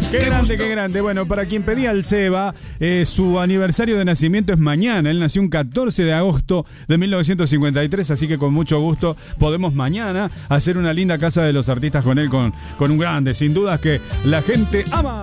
Qué grande, qué grande. Bueno, para quien pedía el Seba, su aniversario de nacimiento es mañana. Él nació un 14 de agosto de 1953, así que con mucho gusto podemos mañana hacer una linda casa de los artistas con él, con un grande, sin dudas que la gente ama.